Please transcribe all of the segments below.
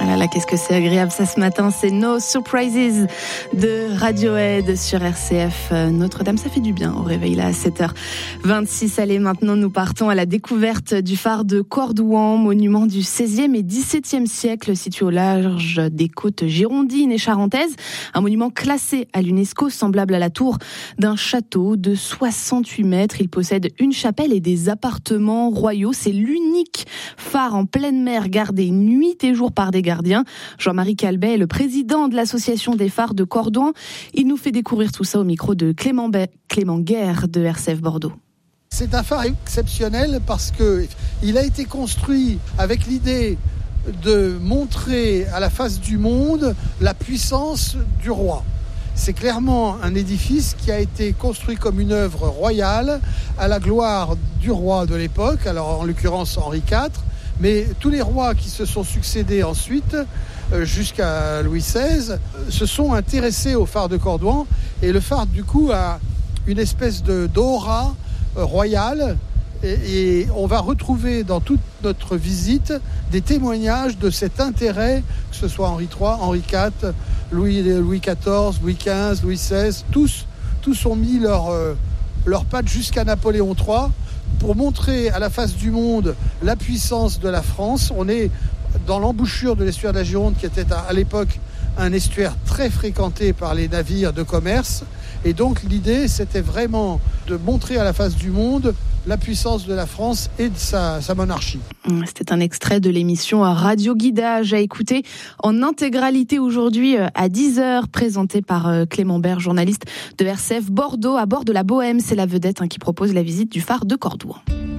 Ah là là, qu'est-ce que c'est agréable ça ce matin, c'est No Surprises de Radiohead sur RCF. Notre-Dame, ça fait du bien au réveil là à 7h26. Allez, maintenant nous partons à la découverte du phare de Cordouan, monument du XVIe et XVIIe siècle situé au large des côtes girondines et charentaises. Un monument classé à l'UNESCO, semblable à la tour d'un château de 68 mètres. Il possède une chapelle et des appartements royaux. C'est l'unique phare en pleine mer gardé nuit et jour par des gardiens. Jean-Marie Calbet est le président de l'association des phares de Cordouan. Il nous fait découvrir tout ça au micro de Clément Guerre de RCF Bordeaux. C'est un phare exceptionnel parce qu'il a été construit avec l'idée de montrer à la face du monde la puissance du roi. C'est clairement un édifice qui a été construit comme une œuvre royale à la gloire du roi de l'époque, alors en l'occurrence Henri IV, mais tous les rois qui se sont succédés ensuite, jusqu'à Louis XVI, se sont intéressés au phare de Cordouan. Et le phare, du coup, a une espèce d'aura royale. Et on va retrouver dans toute notre visite des témoignages de cet intérêt, que ce soit Henri III, Henri IV, Louis XIV, Louis XV, Louis XVI. Tous ont mis leurs pattes jusqu'à Napoléon III pour montrer à la face du monde la puissance de la France. On est dans l'embouchure de l'estuaire de la Gironde, qui était à l'époque un estuaire très fréquenté par les navires de commerce. Et donc l'idée, c'était vraiment de montrer à la face du monde la puissance de la France et de sa monarchie. C'était un extrait de l'émission Radio Guidage à écouter en intégralité aujourd'hui à 10h, présentée par Clément Guerre, journaliste de RCF Bordeaux à bord de la Bohème. C'est la vedette qui propose la visite du phare de Cordouan.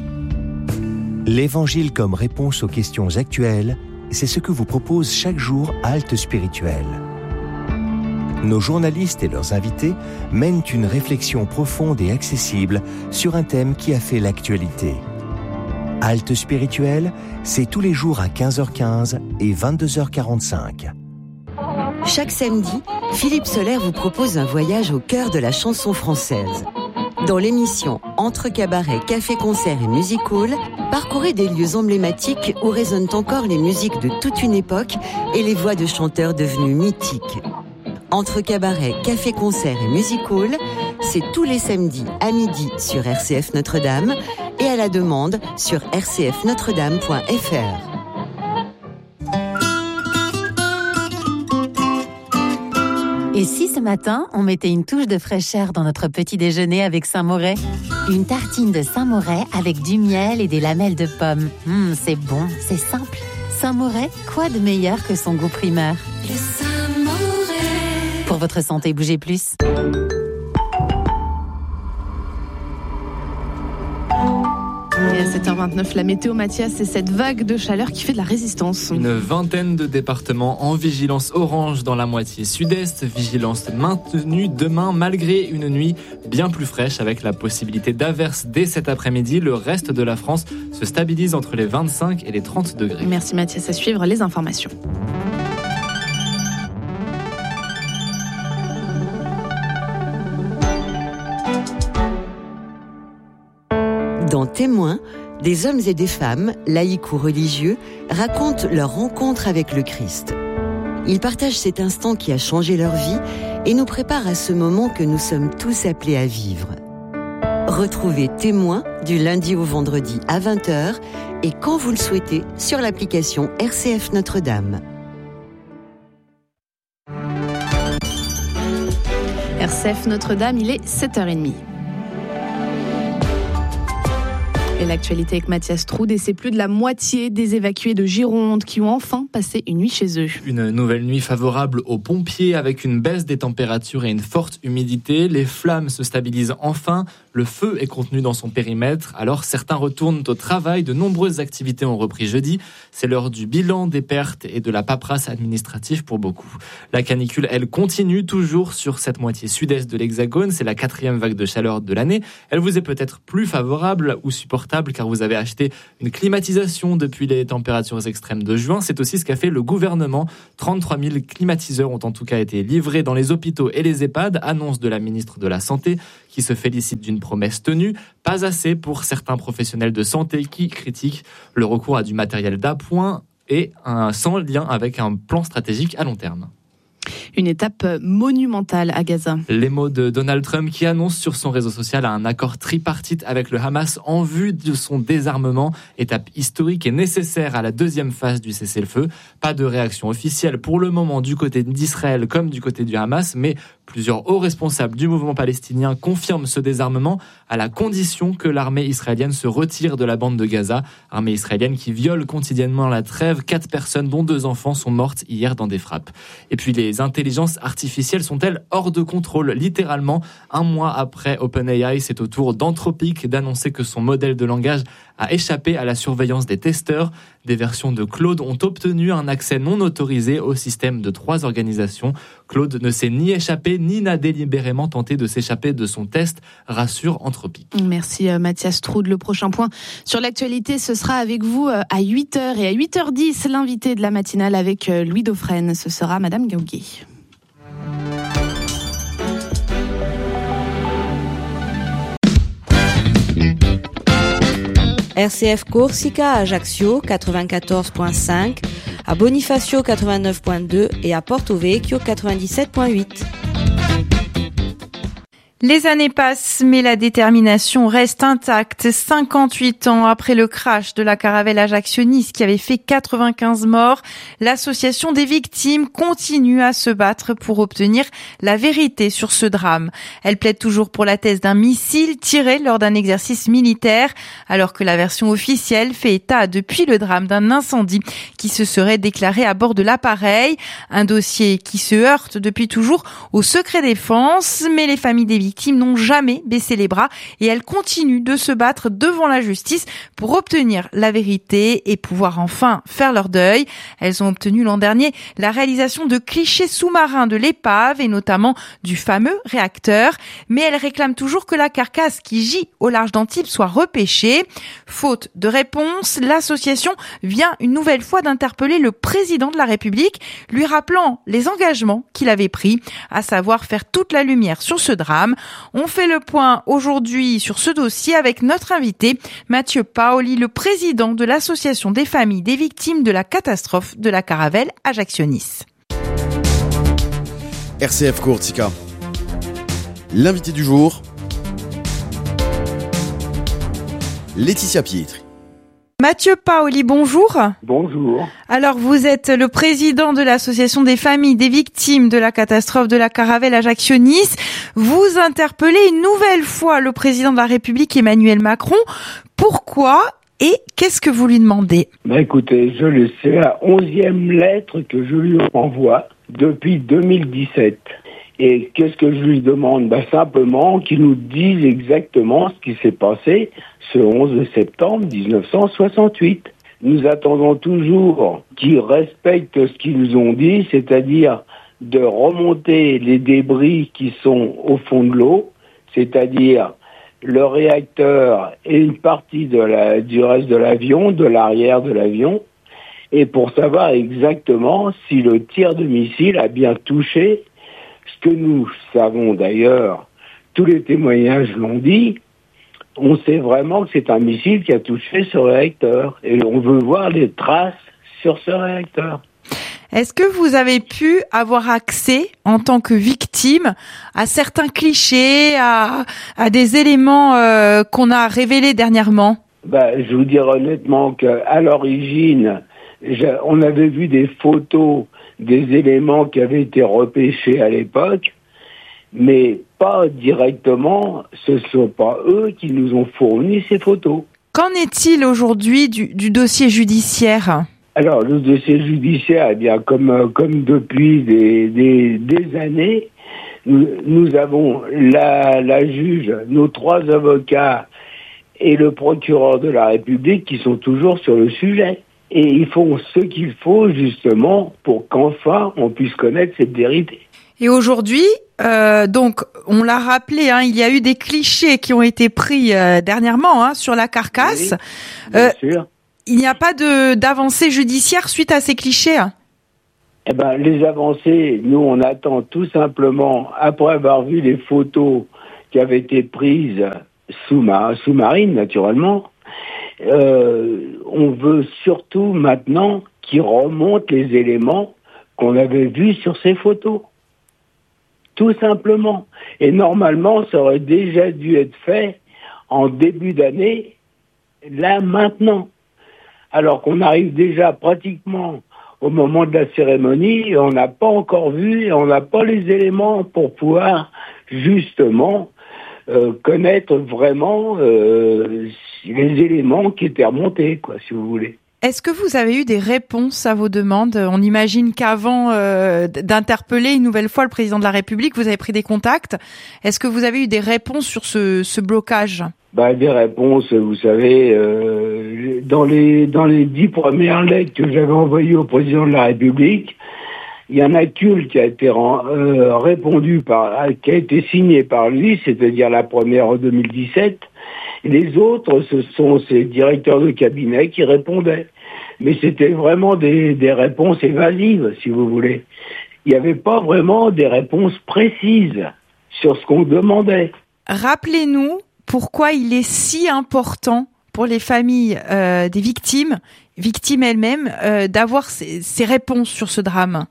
L'Évangile comme réponse aux questions actuelles, c'est ce que vous propose chaque jour Halte Spirituelle. Nos journalistes et leurs invités mènent une réflexion profonde et accessible sur un thème qui a fait l'actualité. Halte Spirituelle, c'est tous les jours à 15h15 et 22h45. Chaque samedi, Philippe Soler vous propose un voyage au cœur de la chanson française. Dans l'émission Entre cabaret, café-concert et music hall, parcourez des lieux emblématiques où résonnent encore les musiques de toute une époque et les voix de chanteurs devenus mythiques. Entre cabaret, café-concert et music hall, c'est tous les samedis à midi sur RCF Notre-Dame et à la demande sur rcfnotredame.fr. Et si ce matin, on mettait une touche de fraîcheur dans notre petit déjeuner avec Saint-Moret ? Une tartine de Saint-Moret avec du miel et des lamelles de pommes. C'est bon, c'est simple. Saint-Moret, quoi de meilleur que son goût primeur ? Le Saint-Moret. Pour votre santé, bougez plus. Et à 7h29, la météo, Mathias, c'est cette vague de chaleur qui fait de la résistance. Une vingtaine de départements en vigilance orange dans la moitié sud-est. Vigilance maintenue demain malgré une nuit bien plus fraîche avec la possibilité d'averses dès cet après-midi. Le reste de la France se stabilise entre les 25 et les 30 degrés. Merci Mathias, à suivre les informations. Dans Témoins, des hommes et des femmes, laïcs ou religieux, racontent leur rencontre avec le Christ. Ils partagent cet instant qui a changé leur vie et nous préparent à ce moment que nous sommes tous appelés à vivre. Retrouvez Témoins du lundi au vendredi à 20h et quand vous le souhaitez sur l'application RCF Notre-Dame. RCF Notre-Dame, il est 7h30. Et l'actualité avec Mathias Troude, et c'est plus de la moitié des évacués de Gironde qui ont enfin passé une nuit chez eux. Une nouvelle nuit favorable aux pompiers avec une baisse des températures et une forte humidité. Les flammes se stabilisent enfin, le feu est contenu dans son périmètre. Alors certains retournent au travail, de nombreuses activités ont repris jeudi. C'est l'heure du bilan des pertes et de la paperasse administrative pour beaucoup. La canicule, elle continue toujours sur cette moitié sud-est de l'Hexagone. C'est la 4e vague de chaleur de l'année. Elle vous est peut-être plus favorable ou supportable car vous avez acheté une climatisation depuis les températures extrêmes de juin. C'est aussi ce qu'a fait le gouvernement. 33 000 climatiseurs ont en tout cas été livrés dans les hôpitaux et les EHPAD, annonce de la ministre de la Santé qui se félicite d'une promesse tenue. Pas assez pour certains professionnels de santé qui critiquent le recours à du matériel d'appoint. et sans lien avec un plan stratégique à long terme. Une étape monumentale à Gaza. Les mots de Donald Trump qui annonce sur son réseau social un accord tripartite avec le Hamas en vue de son désarmement. Étape historique et nécessaire à la deuxième phase du cessez-le-feu. Pas de réaction officielle pour le moment du côté d'Israël comme du côté du Hamas, mais plusieurs hauts responsables du mouvement palestinien confirment ce désarmement à la condition que l'armée israélienne se retire de la bande de Gaza. Armée israélienne qui viole quotidiennement la trêve. 4 personnes, dont 2 enfants, sont mortes hier dans des frappes. Et puis les intelligences artificielles sont-elles hors de contrôle ? Littéralement, 1 mois après OpenAI, c'est au tour d'Anthropic d'annoncer que son modèle de langage a échappé à la surveillance des testeurs. Des versions de Claude ont obtenu un accès non autorisé au système de 3 organisations. Claude ne s'est ni échappé ni n'a délibérément tenté de s'échapper de son test, rassure Anthropic. Merci Mathias Troud. Le prochain point sur l'actualité, ce sera avec vous à 8h et à 8h10, l'invité de la matinale avec Louis Dauphren. Ce sera Madame Gauguet. RCF Corsica à Ajaccio 94.5, à Bonifacio 89.2 et à Porto Vecchio 97.8. Les années passent, mais la détermination reste intacte. 58 ans après le crash de la caravelle Ajaccio-Nice qui avait fait 95 morts, l'association des victimes continue à se battre pour obtenir la vérité sur ce drame. Elle plaide toujours pour la thèse d'un missile tiré lors d'un exercice militaire, alors que la version officielle fait état depuis le drame d'un incendie qui se serait déclaré à bord de l'appareil. Un dossier qui se heurte depuis toujours au secret défense, mais les familles des victimes n'ont jamais baissé les bras et elles continuent de se battre devant la justice pour obtenir la vérité et pouvoir enfin faire leur deuil. Elles ont obtenu l'an dernier la réalisation de clichés sous-marins de l'épave et notamment du fameux réacteur, mais elles réclament toujours que la carcasse qui gît au large d'Antibes soit repêchée. Faute de réponse, l'association vient une nouvelle fois d'interpeller le président de la République, lui rappelant les engagements qu'il avait pris, à savoir faire toute la lumière sur ce drame. On fait le point aujourd'hui sur ce dossier avec notre invité, Mathieu Paoli, le président de l'association des familles des victimes de la catastrophe de la caravelle Ajaccio-Nice. RCF Corsica. L'invité du jour, Laetitia Pietri. Mathieu Paoli, bonjour. Bonjour. Alors, vous êtes le président de l'association des familles des victimes de la catastrophe de la caravelle Ajaccio-Nice. Vous interpellez une nouvelle fois le président de la République, Emmanuel Macron. Pourquoi et qu'est-ce que vous lui demandez ? Écoutez, c'est la 11e lettre que je lui envoie depuis 2017. Et qu'est-ce que je lui demande ? Simplement qu'il nous dise exactement ce qui s'est passé ce 11 septembre 1968. Nous attendons toujours qu'ils respectent ce qu'ils nous ont dit, c'est-à-dire de remonter les débris qui sont au fond de l'eau, c'est-à-dire le réacteur et une partie du reste de l'avion, de l'arrière de l'avion, et pour savoir exactement si le tir de missile a bien touché. Ce que nous savons d'ailleurs, tous les témoignages l'ont dit, on sait vraiment que c'est un missile qui a touché ce réacteur. Et on veut voir les traces sur ce réacteur. Est-ce que vous avez pu avoir accès, en tant que victime, à certains clichés, à des éléments qu'on a révélés dernièrement ? Je vous dirais honnêtement qu'à l'origine, on avait vu des photos des éléments qui avaient été repêchés à l'époque, mais pas directement, ce ne sont pas eux qui nous ont fourni ces photos. Qu'en est-il aujourd'hui du dossier judiciaire ? Alors, le dossier judiciaire, comme depuis des années, nous avons la juge, nos 3 avocats et le procureur de la République qui sont toujours sur le sujet. Et ils font ce qu'il faut justement pour qu'enfin on puisse connaître cette vérité. Et aujourd'hui, donc on l'a rappelé, il y a eu des clichés qui ont été pris dernièrement sur la carcasse. Oui, bien sûr. Il n'y a pas d'avancée judiciaire suite à ces clichés. Les avancées, nous on attend tout simplement, après avoir vu les photos qui avaient été prises sous-marines naturellement, on veut surtout maintenant qui remonte les éléments qu'on avait vus sur ces photos. Tout simplement. Et normalement, ça aurait déjà dû être fait en début d'année, là, maintenant. Alors qu'on arrive déjà pratiquement au moment de la cérémonie, et on n'a pas encore vu, et on n'a pas les éléments pour pouvoir, justement, connaître vraiment les éléments qui étaient remontés, quoi, si vous voulez. Est-ce que vous avez eu des réponses à vos demandes ? On imagine qu'avant d'interpeller une nouvelle fois le président de la République, vous avez pris des contacts. Est-ce que vous avez eu des réponses sur ce blocage ? Des réponses, vous savez, dans les 10 premières lettres que j'avais envoyées au président de la République, il y en a qu'une qui a été répondue qui a été signée par lui, c'est-à-dire la première en 2017. Et les autres, ce sont ses directeurs de cabinet qui répondaient. Mais c'était vraiment des réponses évasives, si vous voulez. Il n'y avait pas vraiment des réponses précises sur ce qu'on demandait. Rappelez-nous pourquoi il est si important pour les familles des victimes elles-mêmes, d'avoir ces réponses sur ce drame.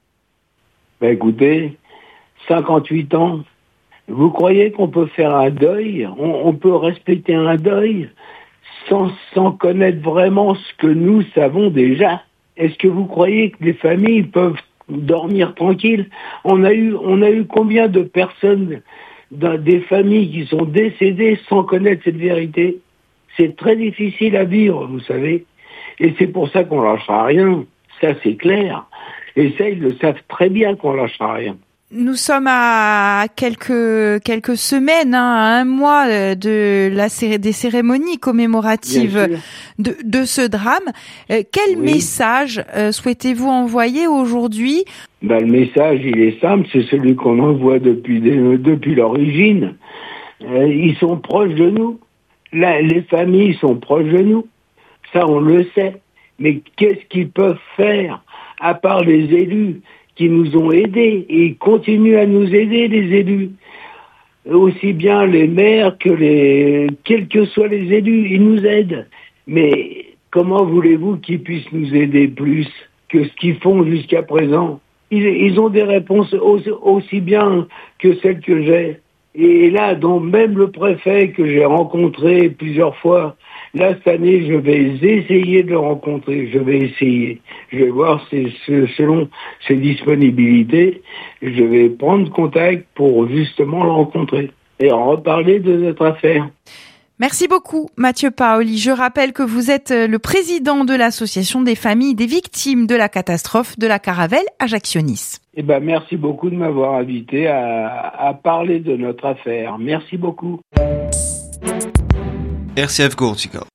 Écoutez, 58 ans, vous croyez qu'on peut faire un deuil ? On peut respecter un deuil sans connaître vraiment ce que nous savons déjà ? Est-ce que vous croyez que les familles peuvent dormir tranquilles ? On a eu combien de personnes, des familles qui sont décédées sans connaître cette vérité ? C'est très difficile à vivre, vous savez. Et c'est pour ça qu'on lâchera rien. Ça, c'est clair. Et ça, ils le savent très bien qu'on lâchera rien. Nous sommes à quelques semaines, à un mois des cérémonies commémoratives de ce drame. Quel message souhaitez-vous envoyer aujourd'hui ? Le message, il est simple, c'est celui qu'on envoie depuis l'origine. Ils sont proches de nous. Les familles sont proches de nous. Ça, on le sait. Mais qu'est-ce qu'ils peuvent faire, à part les élus qui nous ont aidés, et ils continuent à nous aider, les élus. Aussi bien les maires que quels que soient les élus, ils nous aident. Mais comment voulez-vous qu'ils puissent nous aider plus que ce qu'ils font jusqu'à présent ? Ils ont des réponses aussi bien que celles que j'ai. Et là, donc même le préfet que j'ai rencontré plusieurs fois, là, cette année, je vais essayer de le rencontrer. Je vais essayer. Je vais voir selon ses disponibilités. Je vais prendre contact pour justement le rencontrer et en reparler de notre affaire. Merci beaucoup, Mathieu Paoli. Je rappelle que vous êtes le président de l'association des familles des victimes de la catastrophe de la Caravelle Ajaccio-Nice. Merci beaucoup de m'avoir invité à parler de notre affaire. Merci beaucoup. RCF Courtica.